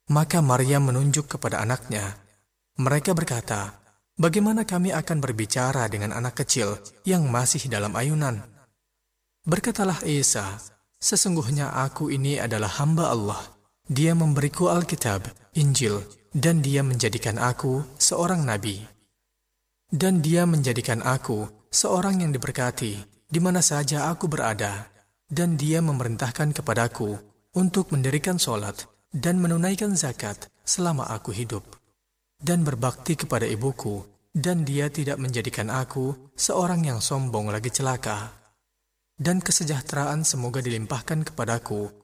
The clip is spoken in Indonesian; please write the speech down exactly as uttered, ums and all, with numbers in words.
Maka Maryam menunjuk kepada anaknya. Mereka berkata, "Bagaimana kami akan berbicara dengan anak kecil yang masih dalam ayunan?" Berkatalah Isa, "Sesungguhnya aku ini adalah hamba Allah. Dia memberiku Alkitab, Injil, dan Dia menjadikan aku seorang nabi. Dan Dia menjadikan aku seorang yang diberkati di mana saja aku berada. Dan Dia memerintahkan kepadaku untuk mendirikan sholat dan menunaikan zakat selama aku hidup, dan berbakti kepada ibuku, dan Dia tidak menjadikan aku seorang yang sombong lagi celaka. Dan kesejahteraan semoga dilimpahkan kepadaku